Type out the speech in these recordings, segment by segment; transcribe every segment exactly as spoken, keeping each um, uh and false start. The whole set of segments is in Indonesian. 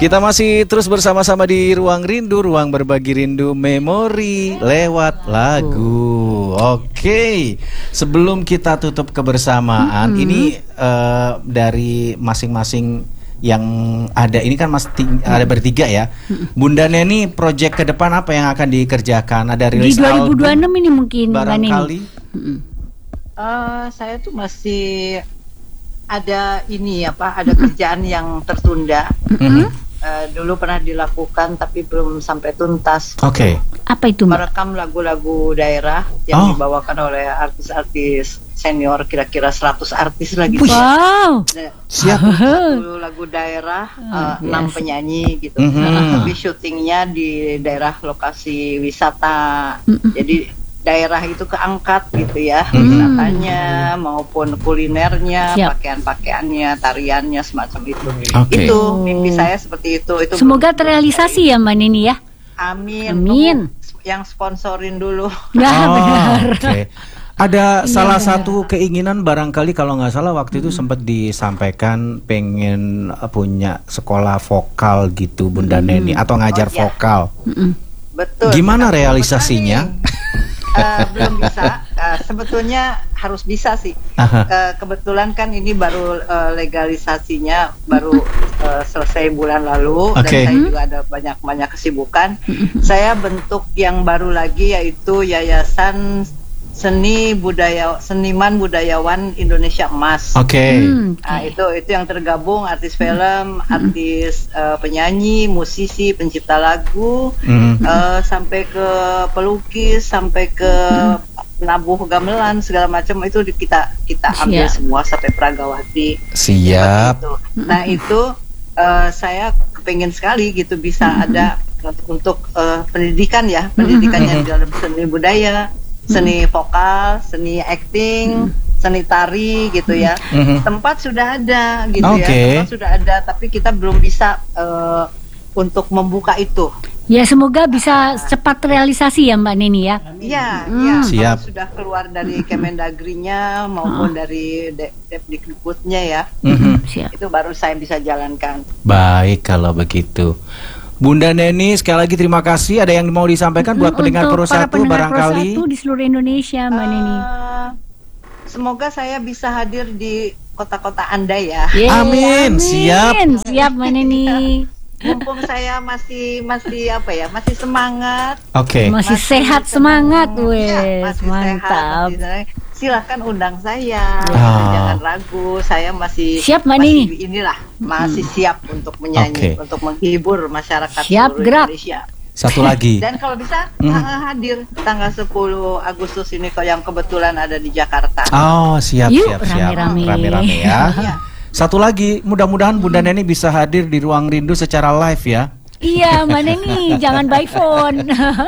Kita masih terus bersama-sama di Ruang Rindu, ruang berbagi rindu memori lewat lagu. Oke, sebelum kita tutup kebersamaan, mm-hmm. ini uh, dari masing-masing yang ada ini kan mas ting- ada bertiga ya. Bunda Neni, proyek ke depan apa yang akan dikerjakan? Ada rilis di dua ribu dua puluh enam ini mungkin barangkali. Uh, saya tuh masih ada ini apa, ada kerjaan yang tertunda. Mm-hmm. Uh, dulu pernah dilakukan tapi belum sampai tuntas. Oke. Okay. Apa itu? Merekam lagu-lagu daerah yang oh. dibawakan oleh artis-artis senior, kira-kira seratus artis lagi. Wow. Nah, siap. Satu lagu daerah, uh, enam yes. penyanyi gitu. Mm-hmm. Tapi syutingnya di daerah lokasi wisata. Mm-hmm. Jadi daerah itu keangkat gitu ya, hmm. wisatanya maupun kulinernya, siap. Pakaian-pakaiannya, tariannya, semacam itu. Okay. Itu mimpi saya seperti itu. Itu semoga terrealisasi ya Mbak Nini ya. Amin. Amin. Yang sponsorin dulu. Ya oh, benar. Okay. Ada salah ya. satu keinginan barangkali kalau nggak salah waktu itu hmm. sempat disampaikan pengen punya sekolah vokal gitu Bunda hmm. Neni atau ngajar oh, ya. vokal. Hmm. Betul. Gimana realisasinya? Uh, belum bisa, uh, sebetulnya harus bisa sih. Uh, kebetulan kan ini baru uh, legalisasinya baru uh, selesai bulan lalu, okay. dan saya juga ada banyak-banyak kesibukan. Saya bentuk yang baru lagi yaitu Yayasan Seni Budaya Seniman Budayawan Indonesia Emas. Oke. Okay. Hmm, okay. Nah, itu itu yang tergabung artis film, artis uh, penyanyi, musisi, pencipta lagu, hmm. uh, sampai ke pelukis, sampai ke penabuh gamelan, segala macam itu kita kita ambil Siap. semua sampai Pragawati. Siap. Itu. Nah itu uh, saya kepengen sekali gitu bisa hmm. ada untuk uh, pendidikan ya, pendidikan yang dalam seni budaya. Seni vokal, seni acting, hmm. seni tari gitu ya. Hmm. Tempat sudah ada gitu okay. ya. Tempat sudah ada, tapi kita belum bisa uh, untuk membuka itu. Ya semoga bisa cepat realisasi ya Mbak Neni ya. Iya, hmm. ya. Siap. Kalau sudah keluar dari Kemendagrinya maupun oh. dari Depdikbudnya ya. Hmm. Siap. Itu baru saya bisa jalankan. Baik kalau begitu. Bunda Neni, sekali lagi terima kasih. Ada yang mau disampaikan buat pendengar Pro satu barangkali? Pro satu di seluruh Indonesia, Mbak uh, Neni. Semoga saya bisa hadir di kota-kota Anda ya. Yeay, amin. Siap. Siap, Mbak Neni. Mumpung saya masih masih apa ya, masih semangat. Oke. Okay. Masih, masih sehat semangat, wes. Ya, mantap. Sehat, masih, silahkan undang saya. Oh. Jangan ragu, saya masih siap, Mbak masih Nini. Inilah masih siap untuk menyanyi, okay. untuk menghibur masyarakat siap, seluruh gerak. Indonesia. Satu lagi. Dan kalau bisa hmm. hadir tanggal sepuluh Agustus ini kok yang kebetulan ada di Jakarta. Oh, siap Yuk, siap siap. Rame-rame, rame-rame ya. Ya. Satu lagi, mudah-mudahan Bunda Neni bisa hadir di Ruang Rindu secara live ya. Iya, Mbak Neni, jangan by phone.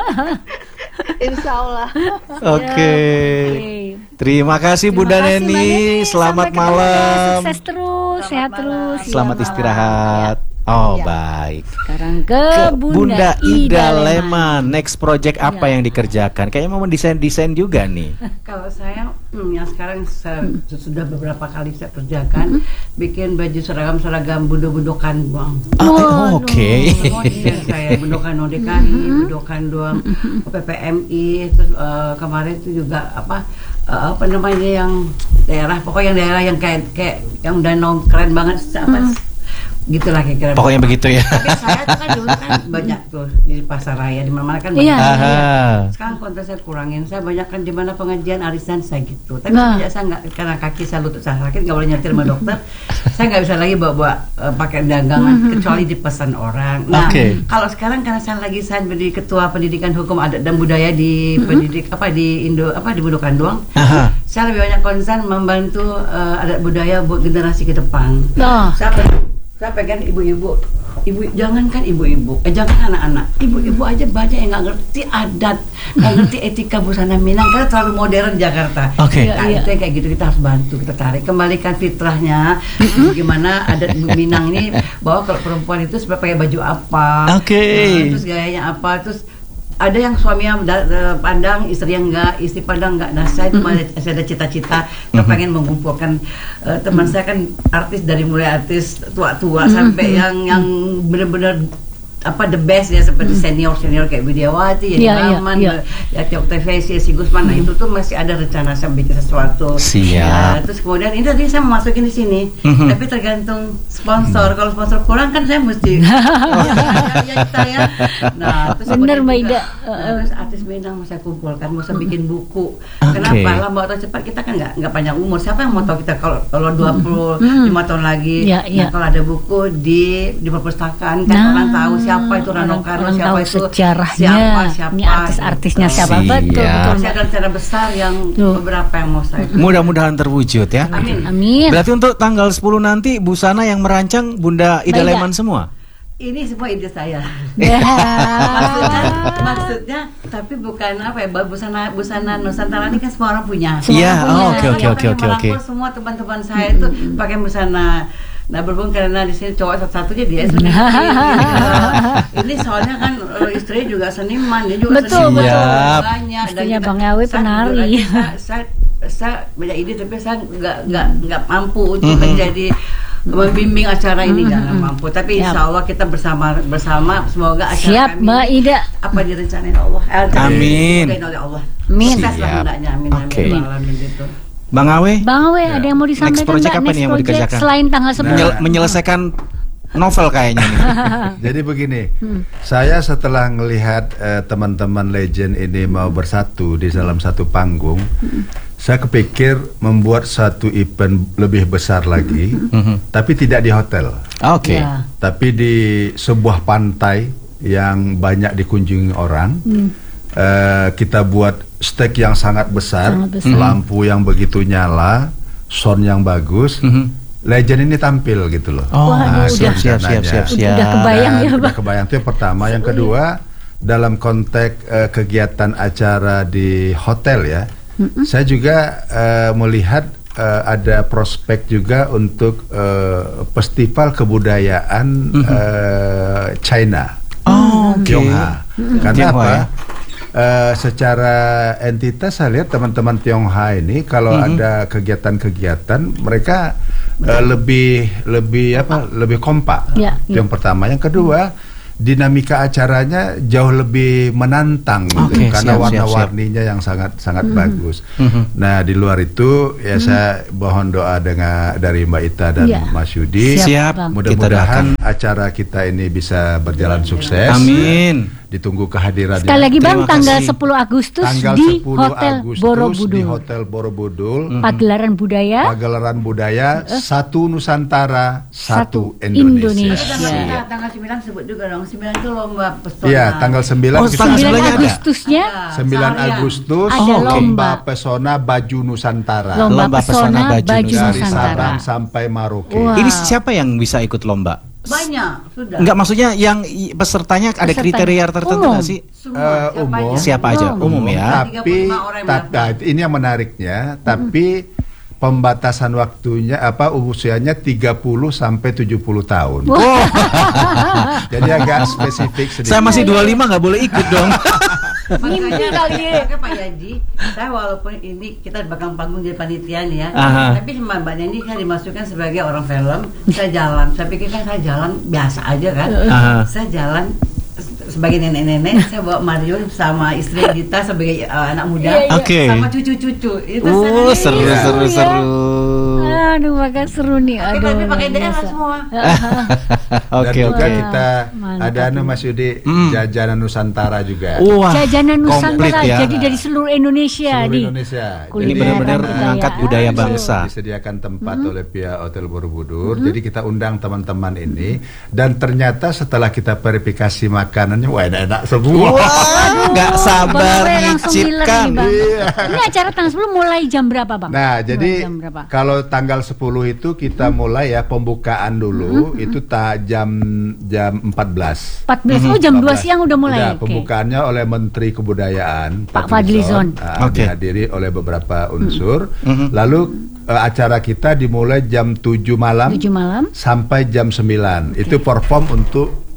Insya Allah. Oke. Okay. Okay. Terima kasih Bunda Neni. Neni. Selamat Sampai malam. Sukses terus, Selamat sehat malam. terus. Selamat ya, istirahat. Ya. Oh ya. Baik. Sekarang ke, ke Bunda, Bunda Ida Ida Leman. Leman. Next project apa ya. yang dikerjakan? Kayaknya mau mendesain-desain juga nih. Kalau saya hmm, yang sekarang saya, hmm. sudah beberapa kali saya kerjakan, hmm. bikin baju seragam-seragam budo-budokan doang. Oh, oh oke. Okay. Saya budokan O D K I, hmm. budokan doang P P M I. Terus uh, kemarin itu juga apa uh, apa namanya yang daerah, pokoknya yang daerah yang kayak kayak yang danau keren banget apa. Hmm. Gitulah kira-kira. Pokoknya begitu ya. Tapi saya tuh kan dulu kan banyak tuh di pasar raya di mana-mana kan banyak. Iya. Sekarang konten saya kurangin. Saya banyak kan di mana pengajian arisan saya gitu. Tapi nah. sejak saya nggak, karena kaki saya lutut saya sakit nggak boleh nyetir sama dokter. Saya nggak bisa lagi bawa-bawa uh, pakai dagangan mm-hmm. kecuali dipesan orang. Nah okay. kalau sekarang karena saya lagi saya menjadi ketua pendidikan hukum adat dan budaya di mm-hmm. pendidik apa di Indo apa di Budokan doang. Uh-huh. Saya lebih banyak konsen membantu uh, adat budaya buat generasi ke depan. Nah. Saya Saya pengen ibu-ibu, ibu jangankan ibu-ibu, eh jangan anak-anak, ibu-ibu aja banyak yang nggak ngerti adat, nggak ngerti etika busana Minang karena terlalu modern Jakarta. Oke. Okay. Nah, itu yang kayak gitu kita harus bantu, kita tarik, kembalikan fitrahnya, gimana adat Minang ini bahwa kalau perempuan itu sebenarnya pakai baju apa, Oke. Okay. uh, terus gayanya apa, terus ada yang suaminya da- pandang, istri yang enggak, istri pandang enggak. Nah saya itu mm-hmm. saya ada cita-cita, mm-hmm. pengen mengumpulkan uh, teman mm-hmm. saya kan artis dari mulai artis tua-tua mm-hmm. sampai yang yang benar-benar apa the best ya seperti senior senior kayak Widiawati, ya Rahman, ya Tiok T V C, si Gusman, nah itu tuh masih ada rencana saya bikin sesuatu. Siap. Nah, terus kemudian ini tadi saya mau masukin di sini, mm-hmm. tapi tergantung sponsor. Kalau sponsor kurang kan saya mesti ya, ya, kita ya. Nah, terus benar Mbak Ida. Nah, terus artis Minang mau saya kumpulkan, mau saya bikin buku. Okay. Kenapa? Lambat atau cepat kita kan nggak nggak panjang umur. Siapa yang mau tahu kita kalau kalau dua puluh lima tahun lagi? Ya, ya. Nah, kalau ada buku di di perpustakaan kan nah. orang tahu siapa Siapa itu Rano Karno, siapa itu sejarahnya, siapa, siapa ini artis-artisnya siapa, betul, betul. Masih ada rencana besar yang Tuh. beberapa yang mau saya. Mudah-mudahan terwujud ya. Amin. Amin. Berarti untuk tanggal sepuluh nanti busana yang merancang Bunda Ida Baik, Leman semua? Ini semua ide saya. Ya. maksudnya, maksudnya, tapi bukan apa ya, busana busana Nusantara ini kan semua orang punya. Iya, oke oke oke oke oke. Semua teman-teman saya itu hmm. pakai busana. Nah berhubung karena di sini cowok satu-satunya dia sendiri. Ini soalnya kan istri juga seniman, dia juga betul, seniman. Betul. Banyak. Istrinya Bang Awe penari. Saya, saya, saya banyak ide tapi saya nggak nggak nggak mampu untuk mm-hmm. menjadi membimbing acara ini, mm-hmm. jangan mampu. Tapi insya Allah kita bersama bersama semoga acara Siap, kami Mbak Ida. apa direncanain Allah. Amin. Oleh Allah. Amin. Sukses lah hendaknya. Amin. Okay. Amin. Gitu. Bang Awe, Bang Awe ya. Ada yang mau disampaikan next project Mbak? apa Next nih yang mau dikerjakan? Selain tanggal sepuluh Menyel- menyelesaikan novel kayaknya nih. Jadi begini, hmm. saya setelah melihat uh, teman-teman legend ini mau bersatu di dalam satu panggung, hmm. saya kepikir membuat satu event lebih besar lagi, hmm. tapi tidak di hotel. Oke. Okay. Ya. Tapi di sebuah pantai yang banyak dikunjungi orang. Hmm. Uh, kita buat stage yang sangat besar, sangat besar. Lampu yang begitu nyala, sound yang bagus, mm-hmm. legend ini tampil gitu loh. Oh, nah, siap, siap, siap, siap, siap. Udah kebayang ya, Udah kebayang itu yang pertama. Yang kedua, dalam konteks uh, kegiatan acara di hotel ya, mm-hmm. saya juga uh, melihat uh, ada prospek juga untuk uh, festival kebudayaan mm-hmm. uh, China. Oh, okay. Tionghoa. Mm-hmm. Karena Tionghoa, apa? Ya? Uh, secara entitas saya lihat teman-teman Tionghoa ini kalau mm-hmm. ada kegiatan-kegiatan mereka uh, lebih lebih apa lebih kompak. Ya, itu ya. Yang pertama. Yang kedua, dinamika acaranya jauh lebih menantang gitu, okay, karena siap, warna-warninya siap. yang sangat sangat mm-hmm. bagus. Mm-hmm. Nah di luar itu ya mm-hmm. saya mohon doa dengan dari Mbak Ita dan ya. Mas Yudi. Siap. Mudah-mudahan acara kita ini bisa berjalan ya, sukses. Amin. Ditunggu kehadiran. Sekali lagi Bang, tanggal sepuluh Agustus tanggal di sepuluh Hotel Agustus Borobudur. Di Hotel Borobudur. Mm-hmm. Pagelaran budaya. Pagelaran budaya uh. satu Nusantara, satu, satu Indonesia. Indonesia. Tanggal sembilan sebut juga dong. sembilan itu lomba pesona. Iya, tanggal sembilan. Oh, tanggal sembilan Agustusnya. sembilan Agustus ada lomba lomba pesona baju Nusantara. Lomba, lomba pesona baju, baju Nusantara. Dari Sabang sampai Merauke. Wow. Ini Ini siapa yang bisa ikut lomba? Banyak, sudah. Enggak, maksudnya yang pesertanya ada Pesertanya. kriteria tertentu nggak sih? Semua, uh, umum. Siapa aja? Oh. Umum ya. Tapi, tapi ini yang menariknya, tapi hmm. pembatasan waktunya apa usianya tiga puluh sampai tujuh puluh tahun. Oh. Jadi agak spesifik sedikit. Saya masih dua puluh lima nggak boleh ikut dong. Makanya kali ya Pak Yaji, saya walaupun ini kita bakal panggung jadi panitia nih ya, Aha. tapi sama Mbak Nendi saya dimasukkan sebagai orang film, saya jalan, saya pikir kan saya jalan biasa aja kan, Aha. saya jalan sebagai nenek-nenek, saya bawa Mario sama istri Dita sebagai uh, anak muda, okay. sama cucu-cucu. Itu oh, seru, ya, seru, ya. seru. Aduh, makan seru nih. Aduh, tapi pakai daerah semua. Oke, okay, oke. Okay. Kita mantap. Ada anu Mas Yudi, mm. jajanan Nusantara juga. Wah, jajanan Nusantara ya. Jadi dari seluruh Indonesia. Seluruh di Indonesia. Ini benar-benar mengangkat budaya bangsa. Disediakan tempat mm. oleh pihak Hotel Borobudur. Mm. Jadi kita undang teman-teman ini dan ternyata setelah kita verifikasi makanannya, wah enak-enak semua. Wah, nggak sabar nyicipkan. Iya. Ini acara tanggal sepuluh mulai jam berapa, Bang? Nah, mulai jadi kalau tanggal sepuluh itu kita hmm. mulai ya pembukaan dulu hmm. itu ta jam jam empat belas. empat belas oh jam dua siang udah mulai. Udah, pembukaannya okay. oleh Menteri Kebudayaan Pak Fadlizon. Nah, okay. dihadiri oleh beberapa unsur. Hmm. Lalu uh, acara kita dimulai jam tujuh malam, tujuh malam sampai jam sembilan. Okay. Itu perform untuk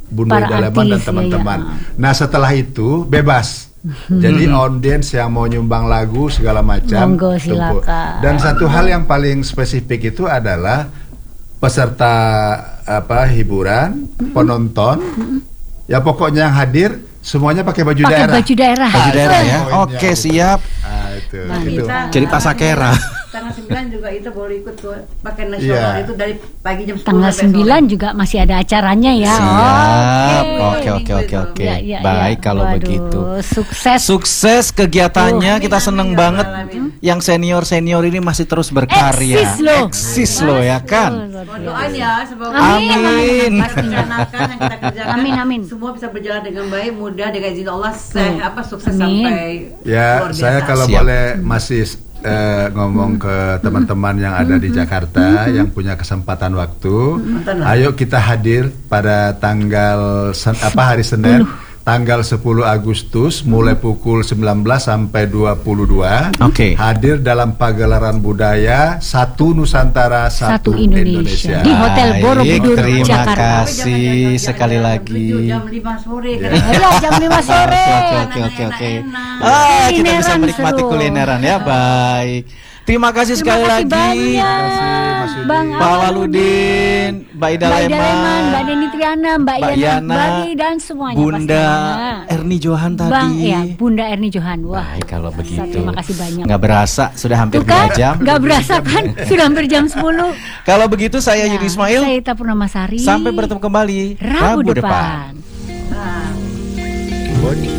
Bunda Daleman dan teman-teman. Ya, ya. Nah setelah itu bebas. Jadi audiens yang mau nyumbang lagu segala macam. Monggo, silakan. Dan satu hal yang paling spesifik itu adalah peserta apa hiburan, penonton, ya pokoknya yang hadir semuanya pakai baju pakai daerah. baju daerah. Baju daerah ya. Oke, siap. Ah, itu. Nah, itu. Jadi pasakera. Tanggal sembilan juga itu boleh ikut tuh pakai nasional yeah. itu dari pagi jam sepuluh. Tanggal sembilan juga masih ada acaranya ya. Siap. Oke oke oke oke. Ya, ya, Baik ya. kalau Waduh, begitu. Sukses. Sukses kegiatannya. Oh, kita seneng amin, banget. amin. Yang senior-senior ini masih terus berkarya. Eksis loh. Eksis loh ya kan. Doain ya semoga amin. Amin. Rencanakan yang kita kerjakan. Amin amin. Semua bisa berjalan dengan baik, mudah dengan izin Allah. Saya apa sukses Amin. sampai ya luar biasa. saya kalau Siap. boleh masih uh, ngomong ke teman-teman yang ada di Jakarta yang punya kesempatan waktu, ayo kita hadir pada tanggal sen, apa hari Senin tanggal sepuluh Agustus mulai pukul sembilan belas sampai dua puluh dua. Oke. Hadir dalam pagelaran budaya Satu Nusantara Satu, Satu Indonesia. Indonesia Di Hotel Borobudur, terima Jakarta. kasih sekali lagi. Jam lima sore kan. Ya, jam lima sore. Oke oke oke oke. Ah, kita bisa Kulineran menikmati seru. kulineran ya. Baik. Terima kasih sekali Terima kasih lagi. banyak. Bang Pak Waludin, Mbak Ida Mbak Ida Leman, Leman, Mbak Deni Triana, Mbak, Mbak Yana, Yana, Bagi dan semuanya Bunda pastinya. Erni Johan tadi. Bang, ya, Bunda Erni Johan. Wah, Baik kalau begitu. terima kasih banyak. Nggak berasa sudah hampir Tuh dua kan, jam. nggak berasa kan? Sudah hampir jam sepuluh. Kalau begitu saya Ya, Yudi Ismail. Saya Ita Purnamasari. Sampai bertemu kembali Rabu, depan. depan. Nah.